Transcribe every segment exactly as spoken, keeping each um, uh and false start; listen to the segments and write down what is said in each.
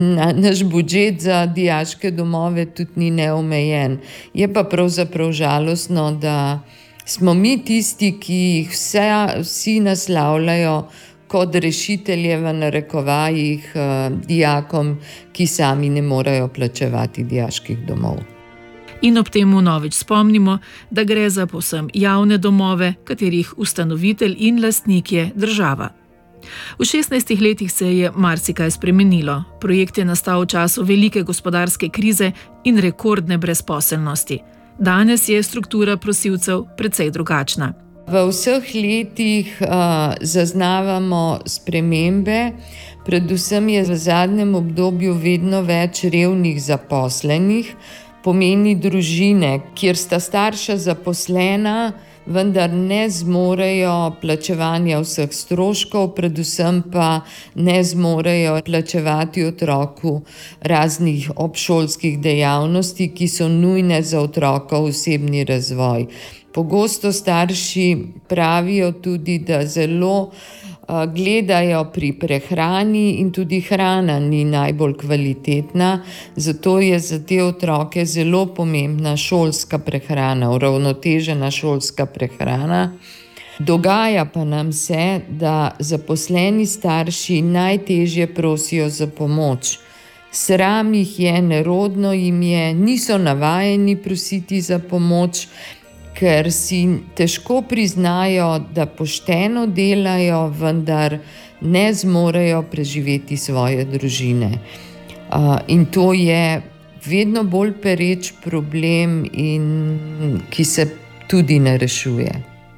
Na, naš budžet za dijaške domove tudi ni neomejen. Je pa pravzaprav žalostno, da smo mi tisti, ki jih vse, vsi naslavljajo kot rešitelje v narekovajih eh, dijakom, ki sami ne morejo plačevati dijaških domov. In ob tem vnovič spomnimo, da gre za povsem javne domove, katerih ustanovitelj in lastnik je država. V šestnajstih letih se je marsikaj spremenilo. Projekt je nastal v času velike gospodarske krize in rekordne brezposelnosti. Danes je struktura prosilcev precej drugačna. V vseh letih uh, zaznavamo spremembe, predvsem je v zadnjem obdobju vedno več revnih zaposlenih, pomeni družine, kjer sta starša zaposlena, vendar ne zmorejo plačevanja vseh stroškov, predvsem pa ne zmorejo plačevati otroku raznih obšolskih dejavnosti, ki so nujne za otrokov osebni razvoj. Pogosto starši pravijo tudi, da zelo gledajo pri prehrani in tudi hrana ni najbolj kvalitetna, zato je za te otroke zelo pomembna šolska prehrana, uravnotežena šolska prehrana. Dogaja pa nam se, da zaposleni starši najtežje prosijo za pomoč. Sram jih je, nerodno jim je, niso navajeni prositi za pomoč, ker si težko priznajo, da pošteno delajo, vendar ne zmorejo preživeti svoje družine. In to je vedno bolj pereč problem, in ki se tudi ne rešuje.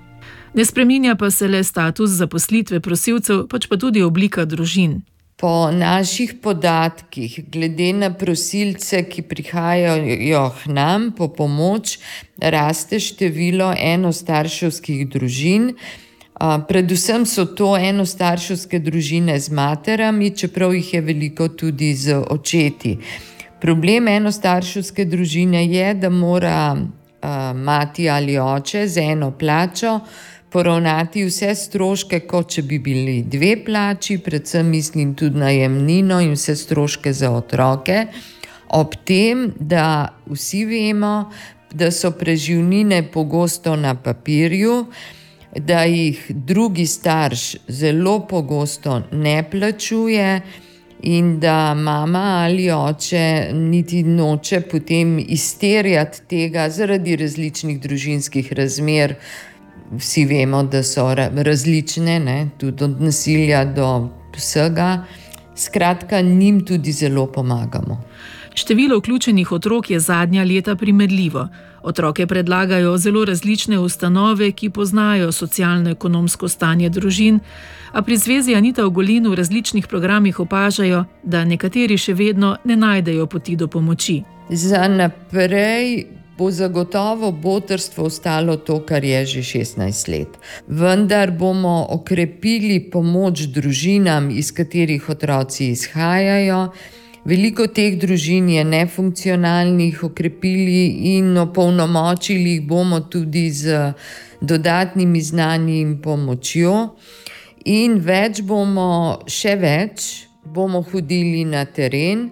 Ne spreminja pa se le status zaposlitve prosilcev, pač pa tudi oblika družin. Po naših podatkih, glede na prosilce, ki prihajajo k nam po pomoč, raste število enostarševskih družin. Predvsem so to enostarševske družine z materami, čeprav jih je veliko tudi z očeti. Problem enostarševske družine je, da mora mati ali oče z eno plačo poravnati vse stroške, kot če bi bili dve plači, predvsem mislim tudi najemnino in vse stroške za otroke. Ob tem, da vsi vemo, da so preživnine pogosto na papirju, da jih drugi starš zelo pogosto ne plačuje in da mama ali oče niti noče potem izterjati tega zaradi različnih družinskih razmer. Vsi vemo, da so različne, ne? Tudi od nasilja do vsega. Skratka, njim tudi zelo pomagamo. Število vključenih otrok je zadnja leta primerljivo. Otroke predlagajo zelo različne ustanove, ki poznajo socialno-ekonomsko stanje družin, a pri Zvezi Anita Ogulin v različnih programih opažajo, da nekateri še vedno ne najdejo poti do pomoči. Za naprej bo zagotovo botrstvo ostalo to, kar je že šestnajst let. Vendar bomo okrepili pomoč družinam, iz katerih otroci izhajajo. Veliko teh družin je nefunkcionalnih, okrepili in opolnomočili jih bomo tudi z dodatnimi znanji in pomočjo. In več bomo, še več, bomo hodili na teren,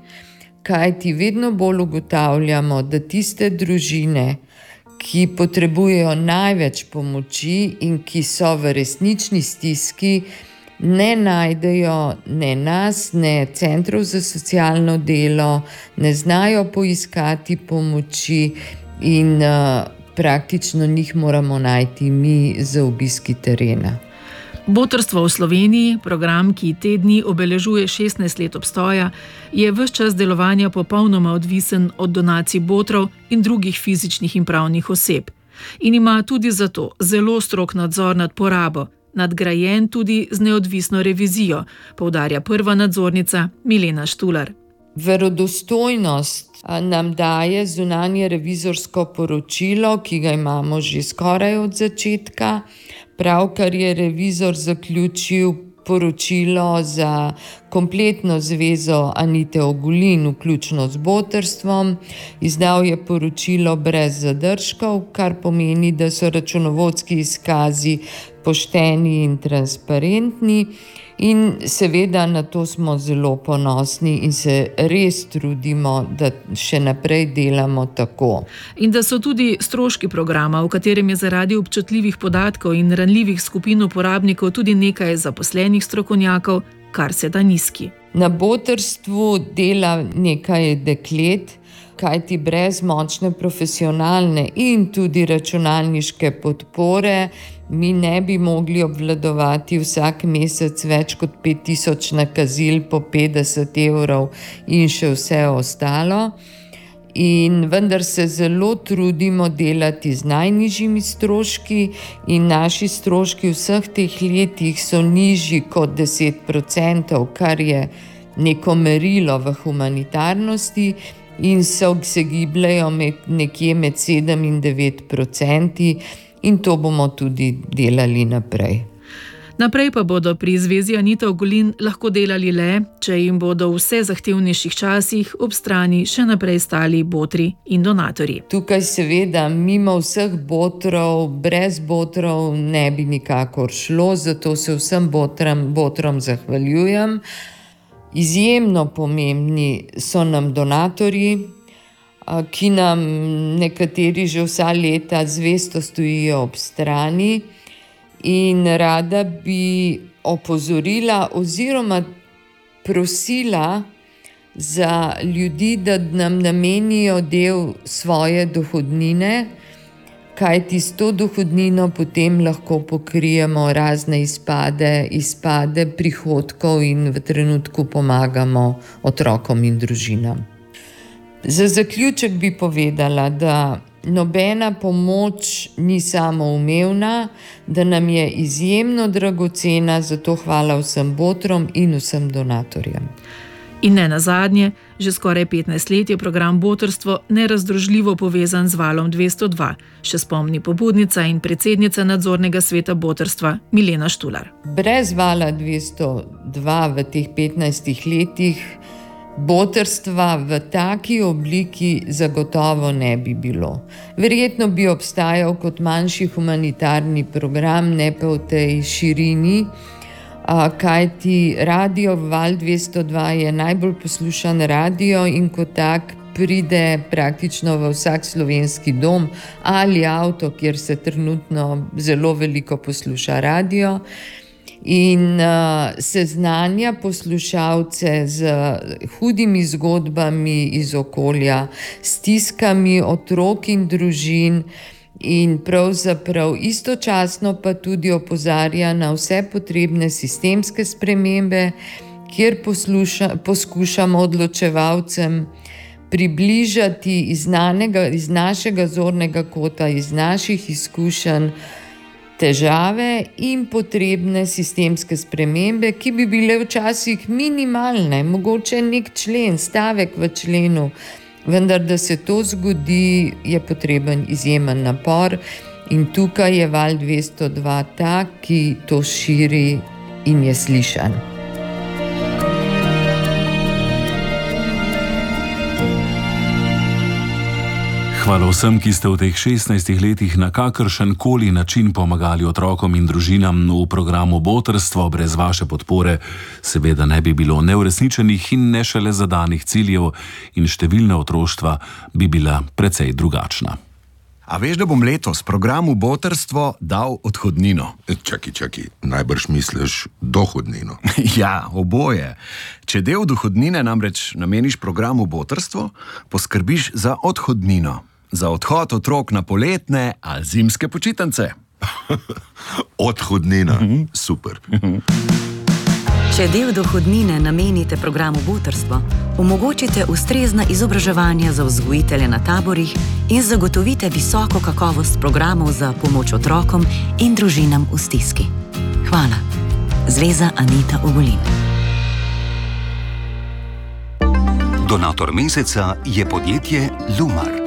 kajti vedno bolj ugotavljamo, da tiste družine, ki potrebujejo največ pomoči in ki so v resnični stiski, ne najdejo ne nas, ne centrov za socialno delo, ne znajo poiskati pomoči in uh, praktično njih moramo najti mi z obiski terena. Botrstvo v Sloveniji, program, ki te dni obeležuje šestnajst let obstoja, je ves čas delovanja popolnoma odvisen od donacij botrov in drugih fizičnih in pravnih oseb. In ima tudi zato zelo strog nadzor nad porabo, nadgrajen tudi z neodvisno revizijo, poudarja prva nadzornica Milena Štular. Verodostojnost nam daje zunanje revizorsko poročilo, ki ga imamo že skoraj od začetka. Pravkar je revizor zaključil poročilo za kompletno Zvezo Anite Ogulin, vključno z botrstvom. Izdal je poročilo brez zadržkov, kar pomeni, da so računovodski izkazi pošteni in transparentni. In seveda na to smo zelo ponosni in se res trudimo, da še naprej delamo tako. In da so tudi stroški programa, v katerem je zaradi občutljivih podatkov in ranljivih skupin uporabnikov tudi nekaj zaposlenih strokovnjakov, kar se da nizki. Na botrstvu dela nekaj deklet, kajti brez močne profesionalne in tudi računalniške podpore mi ne bi mogli obvladovati vsak mesec več kot pet tisoč nakazil po petdeset evrov in še vse ostalo. In vendar se zelo trudimo delati z najnižjimi stroški in naši stroški v vseh teh letih so nižji kot deset procentov, kar je neko merilo v humanitarnosti in so se gibljajo med, nekje med sedem in devet procenti in to bomo tudi delali naprej. Naprej pa bodo pri Zvezi Anita Ogulin lahko delali le, če jim bodo v vse zahtevnejših časih ob strani še naprej stali botri in donatorji. Tukaj seveda mimo vseh botrov, brez botrov ne bi nikakor šlo, zato se vsem botram, botrom zahvaljujem. Izjemno pomembni so nam donatorji, ki nam nekateri že vsa leta zvesto stojijo ob strani in rada bi opozorila oziroma prosila za ljudi, da nam namenijo del svoje dohodnine, kajti s to dohodnino potem lahko pokrijemo razne izpade, izpade prihodkov in v trenutku pomagamo otrokom in družinam. Za zaključek bi povedala, da nobena pomoč ni samoumevna, da nam je izjemno dragocena, zato hvala vsem botrom in vsem donatorjem. In ne nazadnje, že skoraj petnajst let je program Botrstvo nerazdružljivo povezan z Valom dvesto dva, še spomni pobudnica in predsednica nadzornega sveta Botrstva Milena Štular. Brez Vala dvesto dva v teh petnajstih letih Botrstva v taki obliki zagotovo ne bi bilo. Verjetno bi obstajal kot manjši humanitarni program, ne pa v tej širini, kajti radio Val dvesto dva je najbolj poslušan radio in kot tak pride praktično v vsak slovenski dom ali avto, kjer se trenutno zelo veliko posluša radio. In uh, seznanja poslušalce z hudimi zgodbami iz okolja, stiskami otrok in družin in pravzaprav istočasno pa tudi opozarja na vse potrebne sistemske spremembe, kjer posluša, poskušamo odločevalcem približati iz, znanega, iz našega zornega kota, iz naših izkušenj, težave in potrebne sistemske spremembe, ki bi bile včasih minimalne, mogoče nek člen, stavek v členu, vendar da se to zgodi, je potreben izjemen napor in tukaj je Val dvesto dva tak, ki to širi in je slišan. Hvala vsem, ki ste v teh šestnajstih letih na kakršen koli način pomagali otrokom in družinam v programu Botrstvo. Brez vaše podpore seveda ne bi bilo neuresničenih in ne šele zadanih ciljev in številna otroštva bi bila precej drugačna. A veš, da bom letos programu Botrstvo dal odhodnino? Čaki, čaki, najbrž misliš dohodnino. Ja, oboje. Če del dohodnine namreč nameniš programu Botrstvo, poskrbiš za odhodnino. Za odhod otrok na poletne ali zimske počitnice. Odhodnina, super. Če del dohodnine namenite programu Botrstvo, omogočite ustrezna izobraževanja za vzgojitelje na taborih in zagotovite visoko kakovost programov za pomoč otrokom in družinam v stiski. Hvala. Zveza Anita Ogulin. Donator meseca je podjetje Lumar.